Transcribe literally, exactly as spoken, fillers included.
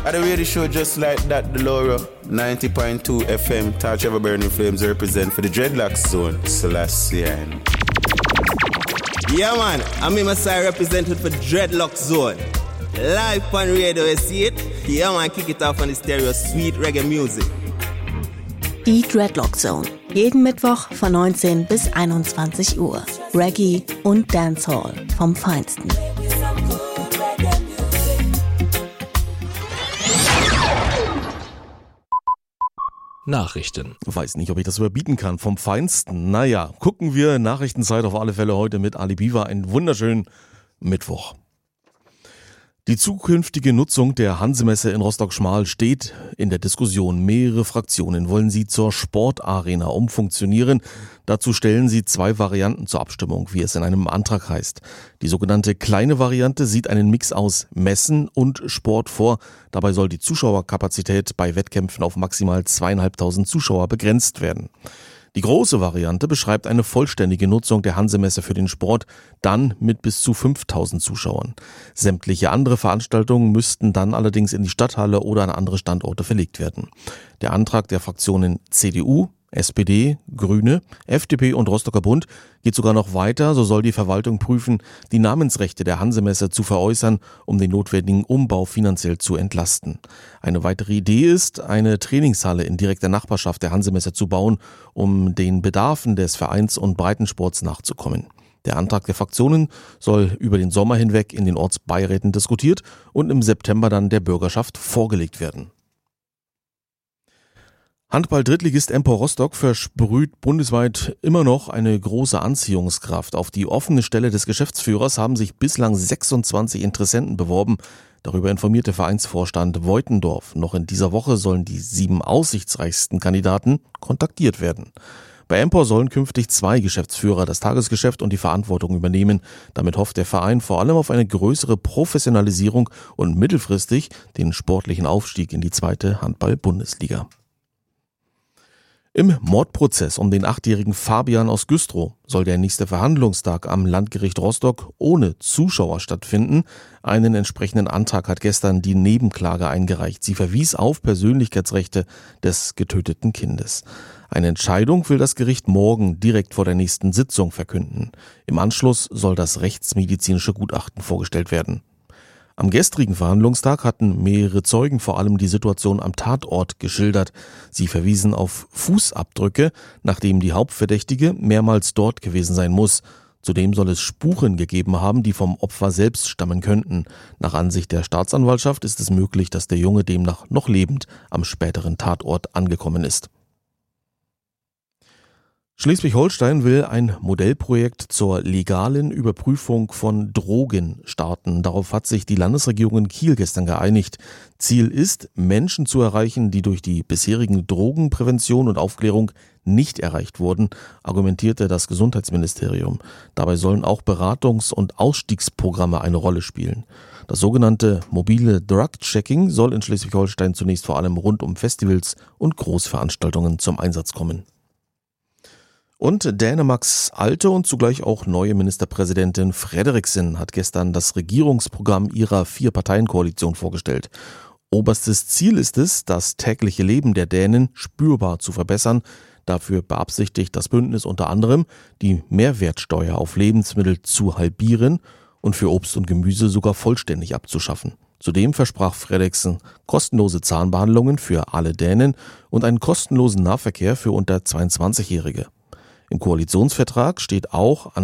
At the radio show just like that, Delora, ninety point two F M, Touch Ever Burning Flames represent for the Dreadlocks Zone, Selassie. Yeah man, I'm in Masai represented for Dreadlocks Zone. Live on radio, you see it? Yeah man, kick it off on the stereo, sweet reggae music. Die Dreadlock Zone. Jeden Mittwoch von neunzehn bis einundzwanzig Uhr. Reggae und Dancehall vom Feinsten. Nachrichten. Weiß nicht, ob ich das überbieten kann. Vom Feinsten. Naja, gucken wir. Nachrichtenzeit auf alle Fälle heute mit Ali Biwa. Einen wunderschönen Mittwoch. Die zukünftige Nutzung der Hansemesse in Rostock-Schmal steht in der Diskussion. Mehrere Fraktionen wollen sie zur Sportarena umfunktionieren. Dazu stellen sie zwei Varianten zur Abstimmung, wie es in einem Antrag heißt. Die sogenannte kleine Variante sieht einen Mix aus Messen und Sport vor. Dabei soll die Zuschauerkapazität bei Wettkämpfen auf maximal zweieinhalbtausend Zuschauer begrenzt werden. Die große Variante beschreibt eine vollständige Nutzung der Hansemesse für den Sport, dann mit bis zu fünftausend Zuschauern. Sämtliche andere Veranstaltungen müssten dann allerdings in die Stadthalle oder an andere Standorte verlegt werden. Der Antrag der Fraktionen C D U, S P D, Grüne, F D P und Rostocker Bund geht sogar noch weiter. So soll die Verwaltung prüfen, die Namensrechte der Hansemesse zu veräußern, um den notwendigen Umbau finanziell zu entlasten. Eine weitere Idee ist, eine Trainingshalle in direkter Nachbarschaft der Hansemesse zu bauen, um den Bedarfen des Vereins und Breitensports nachzukommen. Der Antrag der Fraktionen soll über den Sommer hinweg in den Ortsbeiräten diskutiert und im September dann der Bürgerschaft vorgelegt werden. Handball-Drittligist Empor Rostock versprüht bundesweit immer noch eine große Anziehungskraft. Auf die offene Stelle des Geschäftsführers haben sich bislang sechsundzwanzig Interessenten beworben. Darüber informierte Vereinsvorstand Voitendorf. Noch in dieser Woche sollen die sieben aussichtsreichsten Kandidaten kontaktiert werden. Bei Empor sollen künftig zwei Geschäftsführer das Tagesgeschäft und die Verantwortung übernehmen. Damit hofft der Verein vor allem auf eine größere Professionalisierung und mittelfristig den sportlichen Aufstieg in die zweite Handball-Bundesliga. Im Mordprozess um den achtjährigen Fabian aus Güstrow soll der nächste Verhandlungstag am Landgericht Rostock ohne Zuschauer stattfinden. Einen entsprechenden Antrag hat gestern die Nebenklage eingereicht. Sie verwies auf Persönlichkeitsrechte des getöteten Kindes. Eine Entscheidung will das Gericht morgen direkt vor der nächsten Sitzung verkünden. Im Anschluss soll das rechtsmedizinische Gutachten vorgestellt werden. Am gestrigen Verhandlungstag hatten mehrere Zeugen vor allem die Situation am Tatort geschildert. Sie verwiesen auf Fußabdrücke, nachdem die Hauptverdächtige mehrmals dort gewesen sein muss. Zudem soll es Spuren gegeben haben, die vom Opfer selbst stammen könnten. Nach Ansicht der Staatsanwaltschaft ist es möglich, dass der Junge demnach noch lebend am späteren Tatort angekommen ist. Schleswig-Holstein will ein Modellprojekt zur legalen Überprüfung von Drogen starten. Darauf hat sich die Landesregierung in Kiel gestern geeinigt. Ziel ist, Menschen zu erreichen, die durch die bisherigen Drogenprävention und Aufklärung nicht erreicht wurden, argumentierte das Gesundheitsministerium. Dabei sollen auch Beratungs- und Ausstiegsprogramme eine Rolle spielen. Das sogenannte mobile Drug-Checking soll in Schleswig-Holstein zunächst vor allem rund um Festivals und Großveranstaltungen zum Einsatz kommen. Und Dänemarks alte und zugleich auch neue Ministerpräsidentin Frederiksen hat gestern das Regierungsprogramm ihrer Vier-Parteien-Koalition vorgestellt. Oberstes Ziel ist es, das tägliche Leben der Dänen spürbar zu verbessern. Dafür beabsichtigt das Bündnis unter anderem, die Mehrwertsteuer auf Lebensmittel zu halbieren und für Obst und Gemüse sogar vollständig abzuschaffen. Zudem versprach Frederiksen kostenlose Zahnbehandlungen für alle Dänen und einen kostenlosen Nahverkehr für unter zweiundzwanzigjährige. Im Koalitionsvertrag steht auch an